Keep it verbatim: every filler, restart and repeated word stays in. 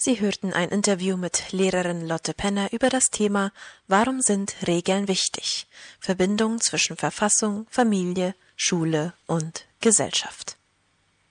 Sie hörten ein Interview mit Lehrerin Lotte Penner über das Thema »Warum sind Regeln wichtig? Verbindung zwischen Verfassung, Familie, Schule und Gesellschaft«.